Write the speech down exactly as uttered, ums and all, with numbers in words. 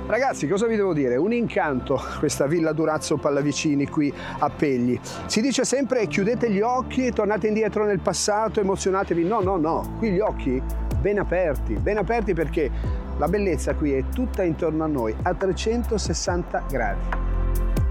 Ragazzi, cosa vi devo dire? Un incanto questa Villa Durazzo Pallavicini qui a Pegli. Si dice sempre chiudete gli occhi, tornate indietro nel passato, emozionatevi. No, no, no, qui gli occhi ben aperti, ben aperti perché la bellezza qui è tutta intorno a noi a trecentosessanta gradi.